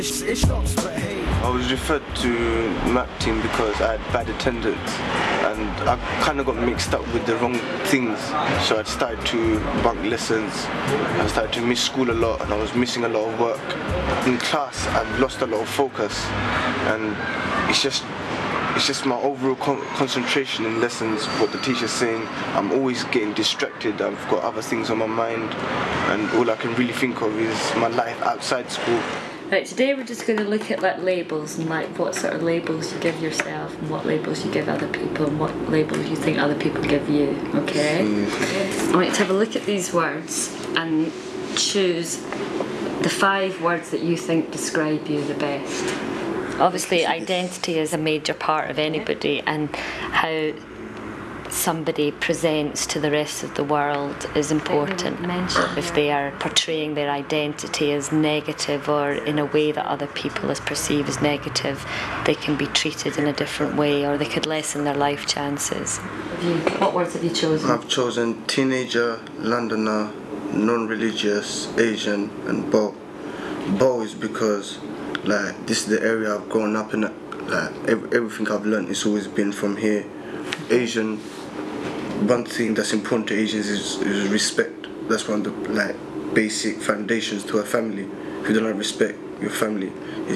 It stops, but hey. I was referred to MAP team because I had bad attendance and I kind of got mixed up with the wrong things. So I started to bunk lessons, I started to miss school a lot, and I was missing a lot of work. In class, I've lost a lot of focus, and it's just my overall concentration in lessons, what the teacher's saying. I'm always getting distracted, I've got other things on my mind, and all I can really think of is my life outside school. Right, today we're just going to look at labels and what sort of labels you give yourself and what labels you give other people and what labels you think other people give you, okay? I want you to have a look at these words and choose the 5 words that you think describe you the best. Obviously, identity is a major part of anybody, and how somebody presents to the rest of the world is important. If they are portraying their identity as negative or in a way that other people perceive as negative, they can be treated in a different way, or they could lessen their life chances. What words have you chosen? I've chosen teenager, Londoner, non-religious, Asian, and Bo. Bo is because this is the area I've grown up in. Everything I've learned has always been from here. Asian, one thing that's important to Asians is respect. That's one of the basic foundations to a family. If you don't have respect your family,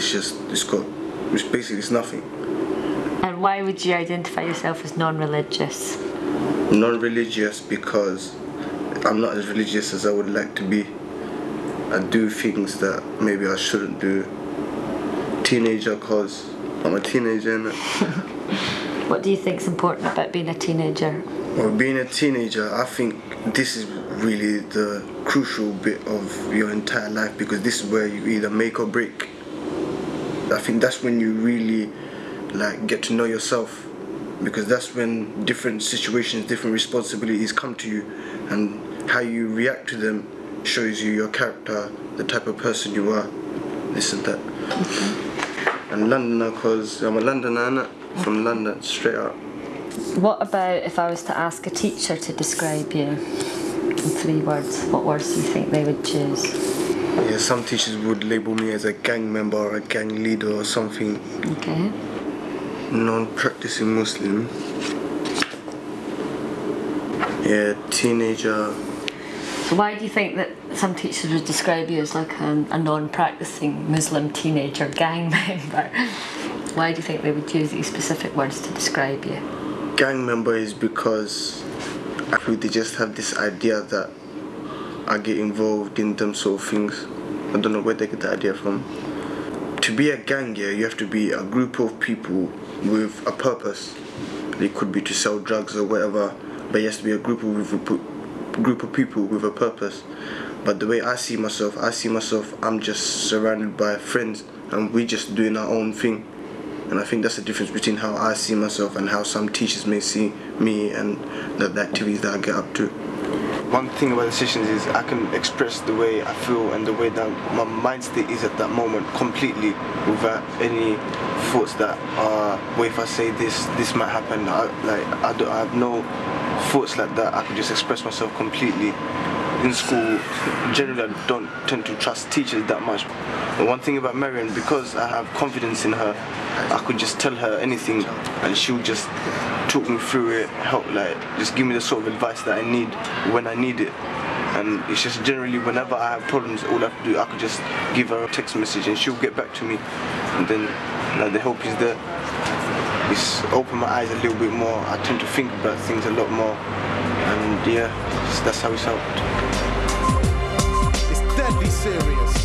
it's nothing. And why would you identify yourself as non-religious? Non-religious because I'm not as religious as I would like to be. I do things that maybe I shouldn't do. Teenager because I'm a teenager, innit? What do you think is important about being a teenager? Well, being a teenager, I think this is really the crucial bit of your entire life, because this is where you either make or break. I think that's when you really get to know yourself, because that's when different situations, different responsibilities come to you, and how you react to them shows you your character, the type of person you are, this and that. And Londoner because I'm a Londoner, from London, straight up. What about if I was to ask a teacher to describe you in 3 words? What words do you think they would choose? Yeah, some teachers would label me as a gang member or a gang leader or something. Okay. Non-practicing Muslim. Yeah, teenager. So why do you think that some teachers would describe you as a non-practicing Muslim teenager gang member? Why do you think they would use these specific words to describe you? Gang member is because I feel they just have this idea that I get involved in them sort of things. I don't know where they get the idea from. To be a gang, you have to be a group of people with a purpose. It could be to sell drugs or whatever, but it has to be a group of people with a purpose. But the way I see myself, I'm just surrounded by friends and we just doing our own thing. And I think that's the difference between how I see myself and how some teachers may see me and the activities that I get up to. One thing about the sessions is I can express the way I feel and the way that my mind state is at that moment completely, without any thoughts that well, if I say this might happen. I have no thoughts like that. I can just express myself completely. In school, generally I don't tend to trust teachers that much. But one thing about Marion, because I have confidence in her, I could just tell her anything and she'll just talk me through it, just give me the sort of advice that I need when I need it. And it's just generally whenever I have problems, all I have to do, I could just give her a text message and she'll get back to me. And then the help is there. It's opened my eyes a little bit more. I tend to think about things a lot more. And yeah, that's how it's helped. It's deadly serious.